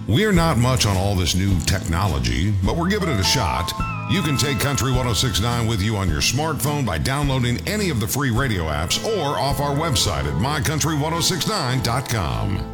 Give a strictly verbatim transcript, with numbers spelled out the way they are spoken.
We're not much on all this new technology, but we're giving it a shot. You can take Country ten sixty-nine with you on your smartphone by downloading any of the free radio apps or off our website at my country ten sixty-nine dot com.